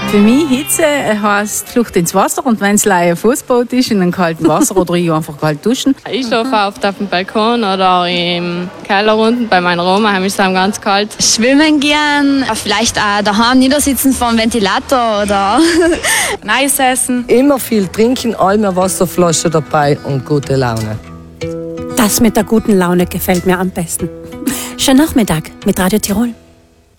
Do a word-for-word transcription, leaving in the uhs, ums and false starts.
Für mich Hitze heisst Flucht ins Wasser und wenn es ein Fußboot ist, in einem kalten Wasser oder ich einfach kalt duschen. Ich schlafe oft auf dem Balkon oder im Keller unten bei meiner Oma, heim ist es ganz kalt. Schwimmen gern, vielleicht auch daheim niedersitzen vor dem Ventilator oder Eis essen. Immer viel trinken, einmal Wasserflasche dabei und gute Laune. Das mit der guten Laune gefällt mir am besten. Schönen Nachmittag mit Radio Tirol.